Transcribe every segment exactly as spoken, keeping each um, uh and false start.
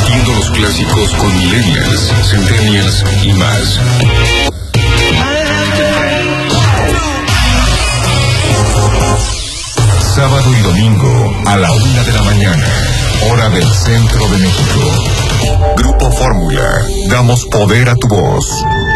Debatiendo los clásicos con millennials, centennials y más. Sábado y domingo a la una de la mañana, hora del centro de México. Grupo Fórmula, damos poder a tu voz.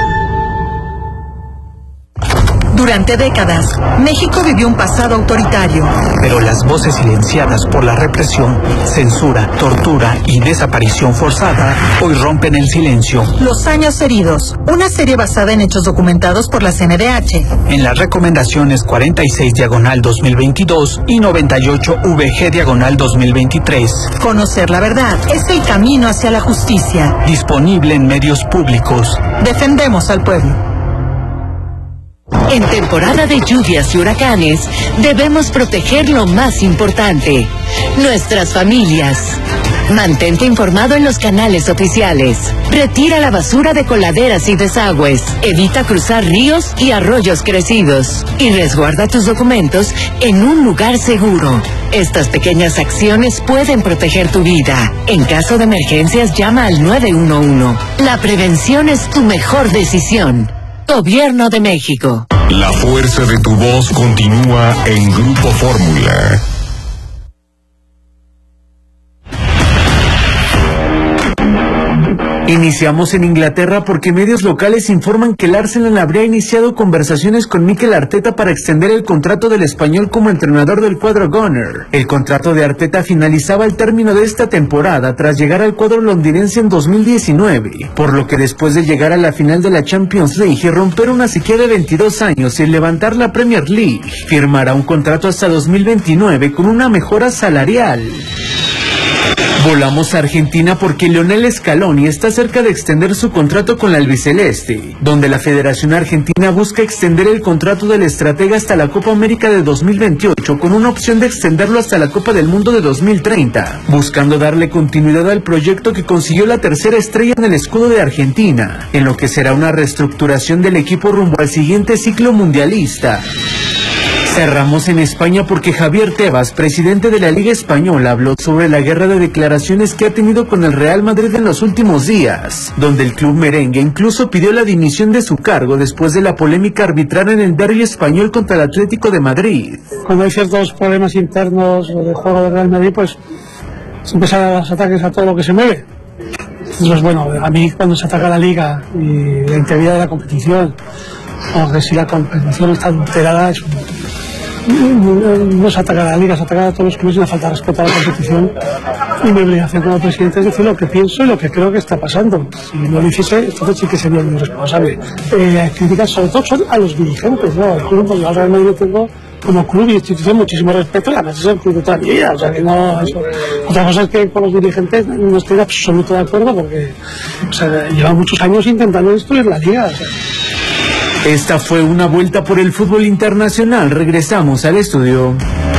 Durante décadas, México vivió un pasado autoritario. Pero las voces silenciadas por la represión, censura, tortura y desaparición forzada hoy rompen el silencio. Los años heridos, una serie basada en hechos documentados por la C N D H. En las recomendaciones cuarenta y seis diagonal dos mil veintidós y noventa y ocho V G diagonal dos mil veintitrés. Conocer la verdad es el camino hacia la justicia. Disponible en medios públicos. Defendemos al pueblo. En temporada de lluvias y huracanes, debemos proteger lo más importante, nuestras familias. Mantente informado en los canales oficiales. Retira la basura de coladeras y desagües. Evita cruzar ríos y arroyos crecidos. Y resguarda tus documentos en un lugar seguro. Estas pequeñas acciones pueden proteger tu vida. En caso de emergencias, llama al nueve uno uno. La prevención es tu mejor decisión. Gobierno de México. La fuerza de tu voz continúa en Grupo Fórmula. Iniciamos en Inglaterra porque medios locales informan que el Arsenal habría iniciado conversaciones con Mikel Arteta para extender el contrato del español como entrenador del cuadro Gunner. El contrato de Arteta finalizaba al término de esta temporada tras llegar al cuadro londinense en dos mil diecinueve, por lo que después de llegar a la final de la Champions League y romper una sequía de veintidós años y levantar la Premier League, firmará un contrato hasta dos mil veintinueve con una mejora salarial. Volamos a Argentina porque Lionel Scaloni está cerca de extender su contrato con la albiceleste, donde la Federación Argentina busca extender el contrato del estratega hasta la Copa América de dos mil veintiocho con una opción de extenderlo hasta la Copa del Mundo de dos mil treinta, buscando darle continuidad al proyecto que consiguió la tercera estrella en el escudo de Argentina, en lo que será una reestructuración del equipo rumbo al siguiente ciclo mundialista. Cerramos en España porque Javier Tebas, presidente de la Liga Española, habló sobre la guerra de declaraciones que ha tenido con el Real Madrid en los últimos días, donde el club merengue incluso pidió la dimisión de su cargo después de la polémica arbitral en el derbi español contra el Atlético de Madrid. Cuando hay ciertos problemas internos de juego del Real Madrid, pues se empiezan los ataques a todo lo que se mueve. Entonces, bueno, a mí cuando se ataca la Liga y la integridad de la competición, o que si la competición está adulterada, es un... No, no se ataca a la Liga, se ataca a todos los clubes y una falta de respeto a la competición. Y mi obligación como presidente es decir lo que pienso y lo que creo que está pasando. Si no lo hiciese, entonces sí que sería muy responsable. Eh, críticas sobre todo son a los dirigentes, ¿no? El club, porque al Real Madrid tengo como club y institución muchísimo respeto, y además es el club de toda mi vida, o sea que no, eso. Otra cosa es que con los dirigentes no estoy de absoluto de acuerdo porque, o sea, llevan muchos años intentando destruir la Liga, o sea. Esta fue una vuelta por el fútbol internacional. Regresamos al estudio.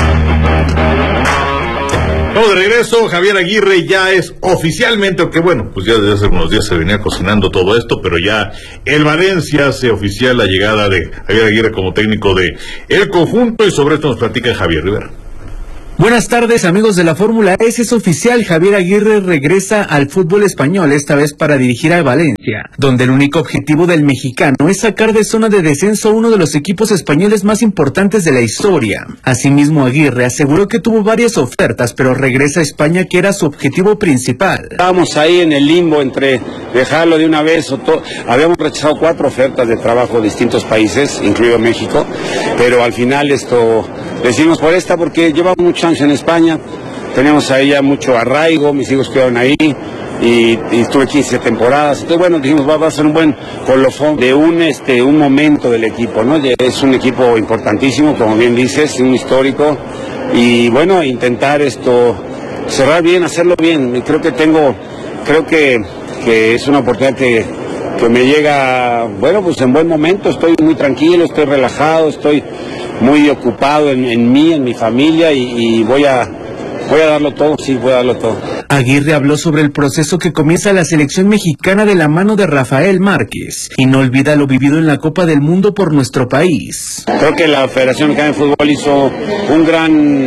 Vamos de regreso. Javier Aguirre ya es oficialmente, aunque bueno, pues ya desde hace unos días se venía cocinando todo esto, pero ya el Valencia hace oficial la llegada de Javier Aguirre como técnico de el conjunto, y sobre esto nos platica Javier Rivera. Buenas tardes, amigos de la Fórmula E. Es oficial, Javier Aguirre regresa al fútbol español, esta vez para dirigir a Valencia, donde el único objetivo del mexicano es sacar de zona de descenso a uno de los equipos españoles más importantes de la historia. Asimismo, Aguirre aseguró que tuvo varias ofertas, pero regresa a España, que era su objetivo principal. Estábamos ahí en el limbo entre dejarlo de una vez o todo. Habíamos rechazado cuatro ofertas de trabajo de distintos países, incluido México, pero al final esto decidimos por esta porque llevamos mucho años en España, teníamos ahí ya mucho arraigo, mis hijos quedaron ahí y, y estuve quince temporadas, entonces bueno, dijimos va, va a ser un buen colofón de un este un momento del equipo, ¿no? Es un equipo importantísimo, como bien dices, un histórico, y bueno, intentar esto cerrar bien, hacerlo bien. Creo que tengo, creo que, que es una oportunidad que, que me llega, bueno, pues en buen momento. Estoy muy tranquilo, estoy relajado, estoy muy ocupado en, en mí, en mi familia, y, y voy a voy a darlo todo, sí, voy a darlo todo. Aguirre habló sobre el proceso que comienza la selección mexicana de la mano de Rafael Márquez, y no olvida lo vivido en la Copa del Mundo por nuestro país. Creo que la Federación Mexicana de Fútbol hizo un gran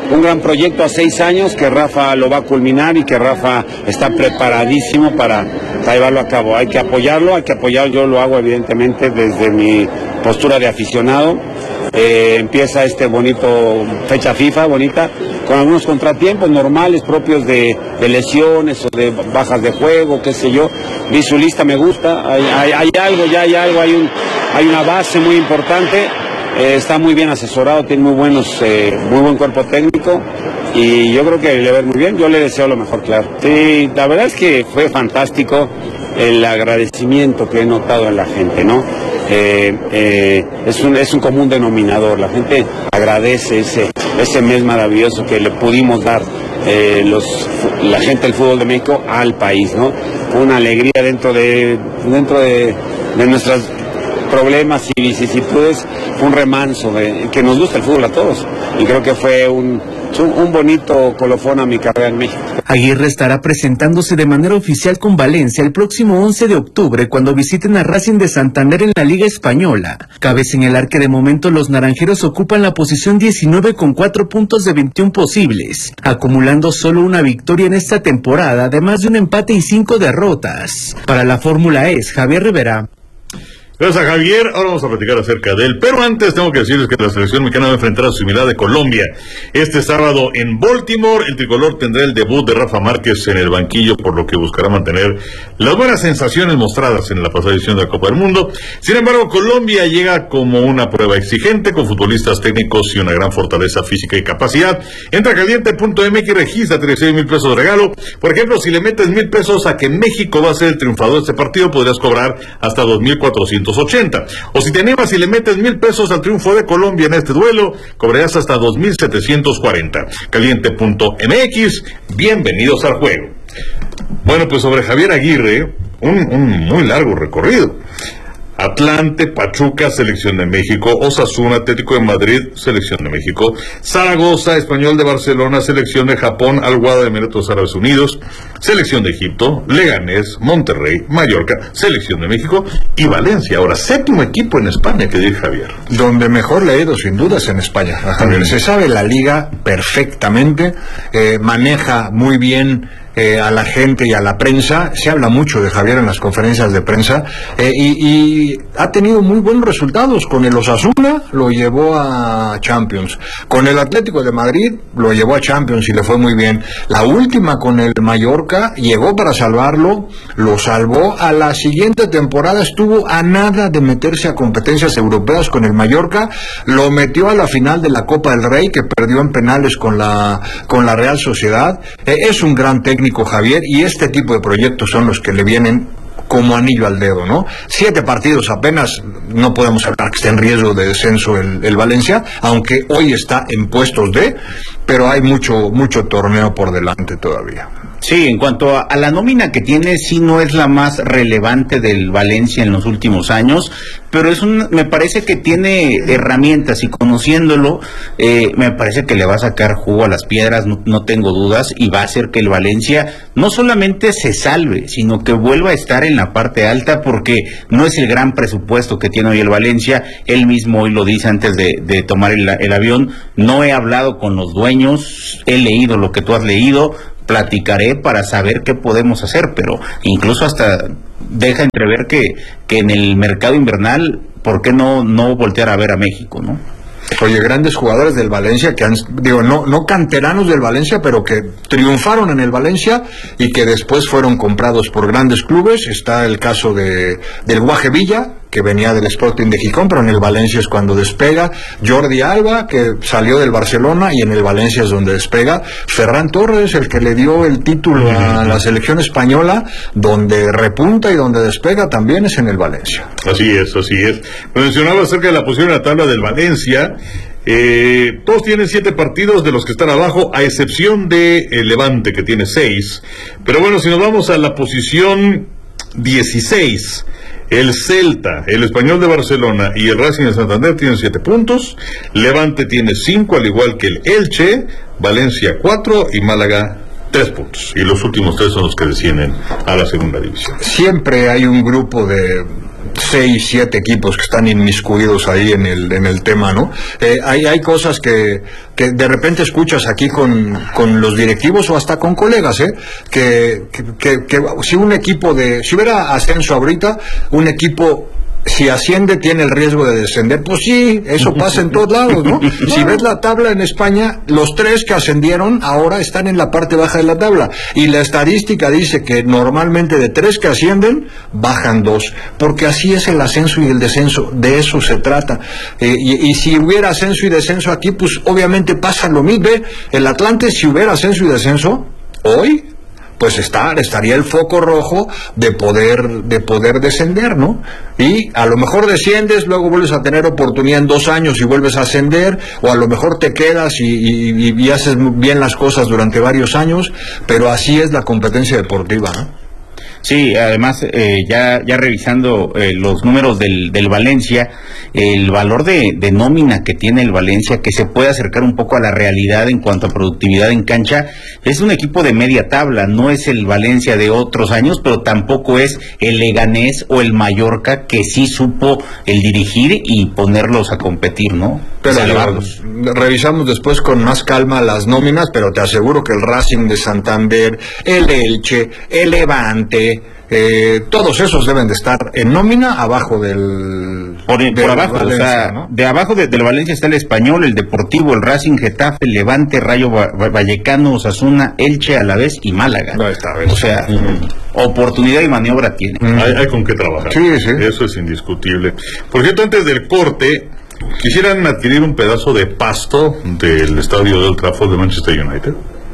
un gran proyecto a seis años que Rafa lo va a culminar y que Rafa está preparadísimo para, para llevarlo a cabo. Hay que apoyarlo, hay que apoyarlo, yo lo hago evidentemente desde mi postura de aficionado. Eh, empieza este bonito fecha FIFA, bonita, con algunos contratiempos normales propios de, de lesiones o de bajas de juego, qué sé yo. Vi su lista, me gusta, hay, hay, hay algo, ya hay algo, hay, un, hay una base muy importante, eh, está muy bien asesorado, tiene muy buenos, eh, muy buen cuerpo técnico y yo creo que le va a ir muy bien, yo le deseo lo mejor, claro. Sí, la verdad es que fue fantástico el agradecimiento que he notado en la gente, ¿no? Eh, eh, es, un, es un común denominador, la gente agradece ese, ese mes maravilloso que le pudimos dar eh, los, la gente del fútbol de México al país, ¿no? Fue una alegría dentro de, dentro de, de nuestros problemas y vicisitudes, fue un remanso de, que nos gusta el fútbol a todos y creo que fue un, un, un bonito colofón a mi carrera en México. Aguirre estará presentándose de manera oficial con Valencia el próximo once de octubre cuando visiten a Racing de Santander en la Liga Española. Cabe señalar que de momento los naranjeros ocupan la posición diecinueve con cuatro puntos de veintiún posibles, acumulando solo una victoria en esta temporada, además de un empate y cinco derrotas. Para la Fórmula E, Javier Rivera. Gracias a Javier, ahora vamos a platicar acerca de él, pero antes tengo que decirles que la selección mexicana va a enfrentar a su similar de Colombia. Este sábado en Baltimore, el tricolor tendrá el debut de Rafa Márquez en el banquillo, por lo que buscará mantener las buenas sensaciones mostradas en la pasada edición de la Copa del Mundo. Sin embargo, Colombia llega como una prueba exigente, con futbolistas técnicos y una gran fortaleza física y capacidad. Entra a caliente punto m x y registra treinta y seis mil pesos de regalo. Por ejemplo, si le metes mil pesos a que México va a ser el triunfador de este partido, podrías cobrar hasta dos mil cuatrocientos ochenta. O si te animas y le metes mil pesos al triunfo de Colombia en este duelo, cobrarás hasta dos mil setecientos cuarenta. Caliente punto m x, bienvenidos al juego. Bueno, pues sobre Javier Aguirre, un, un muy largo recorrido. Atlante, Pachuca, Selección de México, Osasuna, Atlético de Madrid, Selección de México, Zaragoza, Español de Barcelona, Selección de Japón, Al Wahda de Emiratos Árabes Unidos, Selección de Egipto, Leganés, Monterrey, Mallorca, Selección de México y Valencia. Ahora, séptimo equipo en España que dice Javier. Donde mejor le ha ido sin dudas en España, Javier. Mm. Se sabe la liga perfectamente, eh, maneja muy bien Eh, a la gente y a la prensa. Se habla mucho de Javier en las conferencias de prensa eh, y, y ha tenido muy buenos resultados. Con el Osasuna lo llevó a Champions, con el Atlético de Madrid lo llevó a Champions y le fue muy bien. La última con el Mallorca llegó para salvarlo, lo salvó. A la siguiente temporada estuvo a nada de meterse a competencias europeas con el Mallorca, lo metió a la final de la Copa del Rey, que perdió en penales con la, con la Real Sociedad. Eh, es un gran técnico Javier, y este tipo de proyectos son los que le vienen como anillo al dedo, ¿no? Siete partidos apenas, no podemos hablar que esté en riesgo de descenso el, el Valencia, aunque hoy está en puestos de, pero hay mucho, mucho torneo por delante todavía. Sí, en cuanto a, a la nómina que tiene, sí no es la más relevante del Valencia en los últimos años, pero es un, me parece que tiene herramientas y conociéndolo, eh, me parece que le va a sacar jugo a las piedras, no, no tengo dudas, y va a hacer que el Valencia no solamente se salve, sino que vuelva a estar en la parte alta, porque no es el gran presupuesto que tiene hoy el Valencia. Él mismo hoy lo dice antes de, de tomar el, el avión: no he hablado con los dueños, he leído lo que tú has leído, platicaré para saber qué podemos hacer, pero incluso hasta deja entrever que, que en el mercado invernal, ¿por qué no, no voltear a ver a México, no? Oye, grandes jugadores del Valencia que han, digo, no, no canteranos del Valencia, pero que triunfaron en el Valencia y que después fueron comprados por grandes clubes. Está el caso de del Guaje Villa, que venía del Sporting de Gijón, pero en el Valencia es cuando despega. Jordi Alba, que salió del Barcelona y en el Valencia es donde despega. Ferran Torres, el que le dio el título a la selección española, donde repunta y donde despega también es en el Valencia. Así es, así es. Mencionaba acerca de la posición en la tabla del Valencia. Eh, todos tienen siete partidos de los que están abajo, a excepción de el Levante, que tiene seis. Pero bueno, si nos vamos a la posición dieciséis, el Celta, el Español de Barcelona y el Racing de Santander tienen siete puntos. Levante tiene cinco, al igual que el Elche. Valencia cuatro y Málaga tres puntos. Y los últimos tres son los que descienden a la segunda división. Siempre hay un grupo de seis, siete equipos que están inmiscuidos ahí en el en el tema, ¿no? Eh, hay, hay cosas que, que de repente escuchas aquí con, con los directivos o hasta con colegas, ¿eh? Que, que, que, que si un equipo de, si hubiera ascenso ahorita, un equipo, si asciende tiene el riesgo de descender. Pues sí, eso pasa en todos lados, ¿no? Si ves la tabla en España, los tres que ascendieron ahora están en la parte baja de la tabla, y la estadística dice que normalmente de tres que ascienden bajan dos, porque así es el ascenso y el descenso, de eso se trata. Eh, y, y si hubiera ascenso y descenso aquí, pues obviamente pasa lo mismo. Ve, el Atlante, si hubiera ascenso y descenso hoy, pues estar, estaría el foco rojo de poder, de poder descender, ¿no? Y a lo mejor desciendes, luego vuelves a tener oportunidad en dos años y vuelves a ascender, o a lo mejor te quedas y, y, y haces bien las cosas durante varios años, pero así es la competencia deportiva, ¿no? Sí, además, eh, ya ya revisando eh, los números del, del Valencia, el valor de, de nómina que tiene el Valencia, que se puede acercar un poco a la realidad en cuanto a productividad en cancha, es un equipo de media tabla, no es el Valencia de otros años, pero tampoco es el Leganés o el Mallorca, que sí supo el dirigir y ponerlos a competir, ¿no? Pero salvarlos. Revisamos después con más calma las nóminas, pero te aseguro que el Racing de Santander, el Elche, el Levante, eh, todos esos deben de estar en nómina abajo del... Por, del por abajo, Valencia, o sea, ¿no? De abajo de, del Valencia está el Español, el Deportivo, el Racing, Getafe, el Levante, Rayo Vallecano, Osasuna, Elche, Alavés y Málaga. No está, o sea, uh-huh. oportunidad y maniobra tiene. Uh-huh. Hay, hay con qué trabajar. Sí, sí. Eso es indiscutible. Por cierto, antes del corte, ¿quisieran adquirir un pedazo de pasto del estadio de Old Trafford de Manchester United?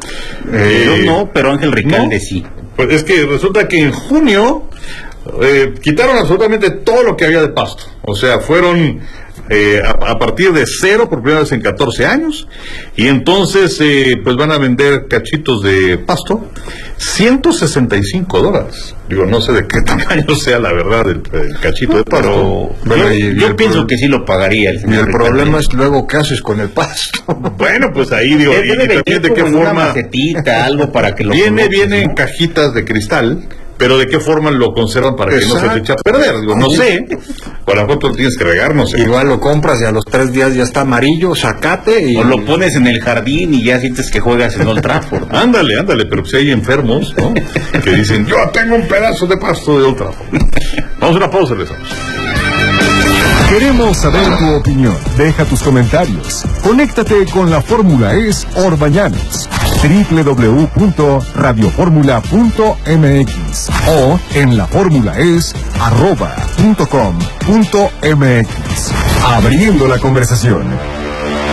Eh, Yo no, pero Ángel Ricalde ¿no? sí. Pues es que resulta que en junio eh, quitaron absolutamente todo lo que había de pasto. O sea, fueron eh, a, a partir de cero por primera vez en catorce años, y entonces eh, pues van a vender cachitos de pasto, ciento sesenta y cinco dólares. Digo, no sé de qué tamaño sea la verdad el, el cachito no, de pasto. Pero, pero yo, yo pienso pro... que sí lo pagaría el señor. Y el problema es luego qué haces con el pasto. Bueno, pues ahí digo, y, y también de qué forma. Una macetita, algo para que lo viene, viene en cajitas de cristal, pero de qué forma lo conservan para Exacto. que no se te eche a perder. Digo, no sé, por la foto lo tienes que regar, no sé. Igual lo compras y a los tres días ya está amarillo, sacate y... O lo pones en el jardín y ya sientes que juegas en Old Trafford. Ándale, ándale, pero si hay enfermos, ¿no? Que dicen, yo tengo un pedazo de pasto de Old Trafford. Vamos a una pausa, regresamos. Queremos saber tu opinión. Deja tus comentarios. Conéctate con la Fórmula E S Orbañanos. doble u doble u doble u punto radio fórmula punto m x o en la fórmula es arroba punto com punto m x. Abriendo la conversación.